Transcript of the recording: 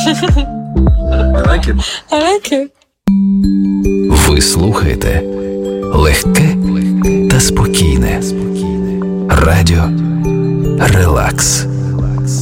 I like it. Ви слухаєте легке та спокійне радіо Релакс.